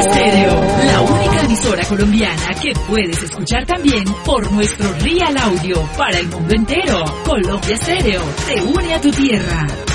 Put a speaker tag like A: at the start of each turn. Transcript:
A: Estéreo, la única emisora colombiana que puedes escuchar también por nuestro Real Audio para el mundo entero. Colombia Estéreo, te une a tu tierra.